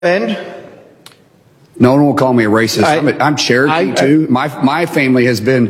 And no one will call me a racist. I'm Cherokee too. My family has been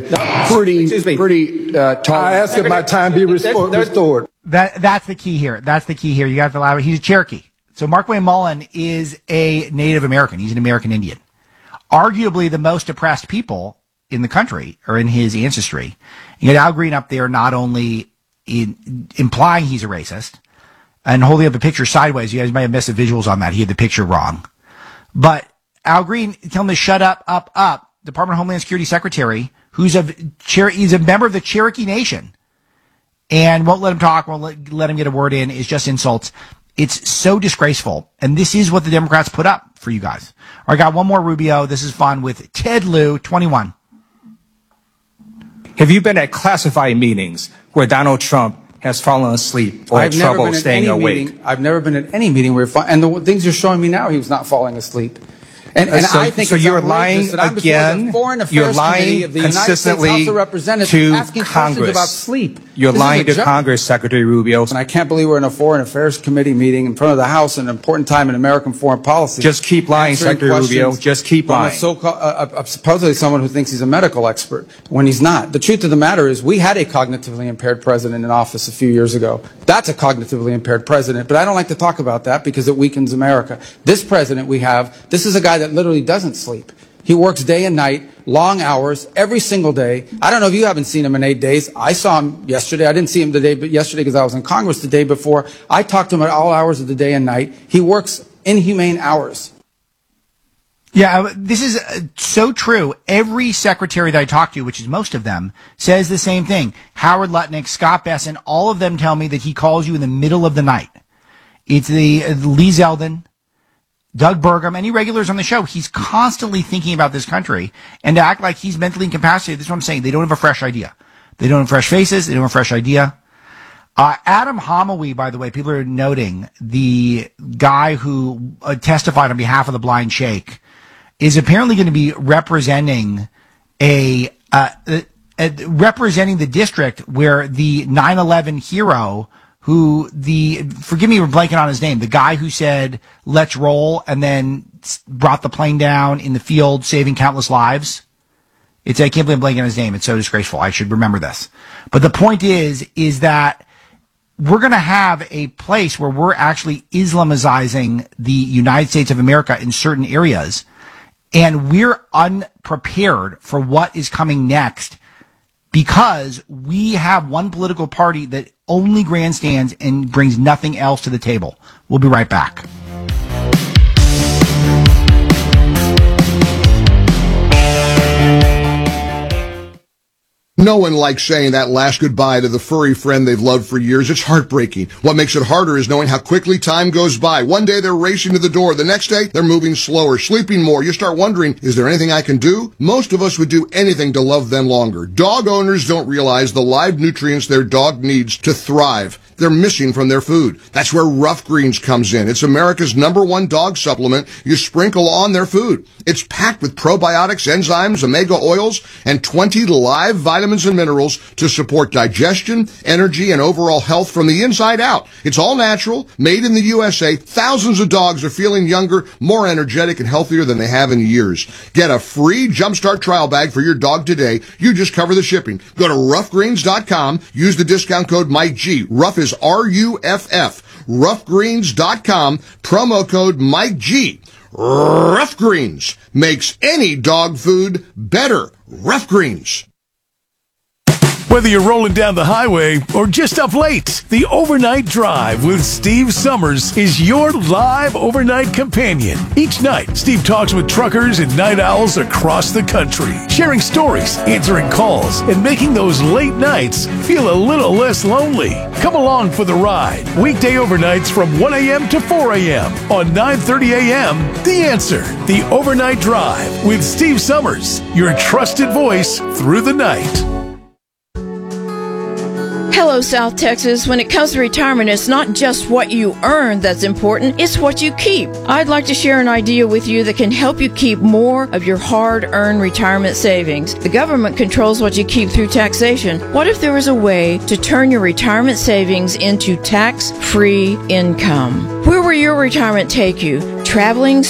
pretty taught. I ask that my time be restored. That's the key here. That's the key here. You got to allow it. He's a Cherokee. So Markwayne Mullin is a Native American. He's an American Indian. Arguably the most oppressed people in the country or in his ancestry. You got Al Green up there not only implying he's a racist and holding up a picture sideways. You guys might have missed the visuals on that. He had the picture wrong. But Al Green telling him to shut up. Department of Homeland Security Secretary, he's a member of the Cherokee Nation and won't let him talk, won't let him get a word in, is just insults. It's so disgraceful. And this is what the Democrats put up for you guys. All right, got one more, Rubio. This is fun with Ted Lieu, 21. Have you been at classified meetings where Donald Trump has fallen asleep or had trouble staying awake? I've never been at any meeting where, and the things you're showing me now, he was not falling asleep. And I think so. You're lying again. You're lying consistently to Congress about sleep. You're lying to Congress, Secretary Rubio. And I can't believe we're in a Foreign Affairs Committee meeting in front of the House, an important time in American foreign policy. Just keep lying, Secretary Rubio. Just keep lying. Supposedly someone who thinks he's a medical expert when he's not. The truth of the matter is we had a cognitively impaired president in office a few years ago. That's a cognitively impaired president, but I don't like to talk about that because it weakens America. This president we have, this is a guy that literally doesn't sleep. He works day and night, long hours, every single day. I don't know if you haven't seen him in 8 days. I saw him yesterday. I didn't see him yesterday because I was in Congress the day before. I talked to him at all hours of the day and night. He works inhumane hours. Yeah, this is so true. Every secretary that I talk to, which is most of them, says the same thing. Howard Lutnick, Scott Bessent, all of them tell me that he calls you in the middle of the night. It's the Lee Zeldin, Doug Burgum, any regulars on the show. He's constantly thinking about this country, and to act like he's mentally incapacitated. This is what I'm saying. They don't have a fresh idea. They don't have fresh faces. They don't have a fresh idea. Adam Homowy, by the way, people are noting the guy who testified on behalf of the Blind Sheikh is apparently going to be representing representing the district where the 9/11 hero, forgive me for blanking on his name, the guy who said, let's roll, and then brought the plane down in the field, saving countless lives. I can't believe I'm blanking on his name. It's so disgraceful. I should remember this. But the point is that we're going to have a place where we're actually Islamizing the United States of America in certain areas. And we're unprepared for what is coming next because we have one political party that only grandstands and brings nothing else to the table. We'll be right back. No one likes saying that last goodbye to the furry friend they've loved for years. It's heartbreaking. What makes it harder is knowing how quickly time goes by. One day they're racing to the door. The next day they're moving slower, sleeping more. You start wondering, is there anything I can do? Most of us would do anything to love them longer. Dog owners don't realize the live nutrients their dog needs to thrive. They're missing from their food. That's where Rough Greens comes in. It's America's #1 dog supplement you sprinkle on their food. It's packed with probiotics, enzymes, omega oils, and 20 live vitamins and minerals to support digestion, energy, and overall health from the inside out. It's all natural, made in the USA. Thousands of dogs are feeling younger, more energetic, and healthier than they have in years. Get a free Jumpstart trial bag for your dog today. You just cover the shipping. Go to roughgreens.com. Use the discount code MikeG. Rough is RUFF. Roughgreens.com. Promo code MikeG. Rough Greens makes any dog food better. Rough Greens. Whether you're rolling down the highway or just up late, the Overnight Drive with Steve Summers is your live overnight companion. Each night, Steve talks with truckers and night owls across the country, sharing stories, answering calls, and making those late nights feel a little less lonely. Come along for the ride. Weekday overnights from 1 a.m. to 4 a.m. on 9:30 a.m. The Answer, the Overnight Drive with Steve Summers, your trusted voice through the night. Hello, South Texas. When it comes to retirement, it's not just what you earn that's important, it's what you keep. I'd like to share an idea with you that can help you keep more of your hard-earned retirement savings. The government controls what you keep through taxation. What if there was a way to turn your retirement savings into tax-free income? Where would Where will your retirement take you? Traveling,